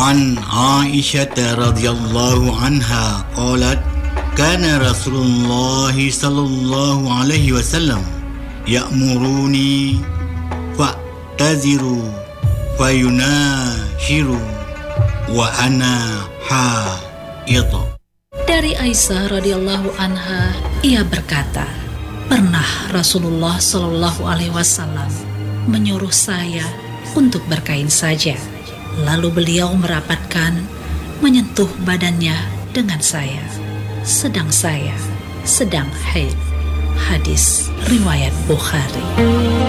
an Aisyah radhiyallahu anha qalat kana Rasulullah sallallahu alaihi wasallam ya'muruni fa'taziru fayunashiru wa ana haid. Dari Aisyah radhiyallahu anha, ia berkata, pernah Rasulullah sallallahu alaihi wasallam menyuruh saya untuk berkain saja. Lalu beliau merapatkan, menyentuh badannya dengan saya, sedang saya sedang haid. Hadis riwayat Bukhari.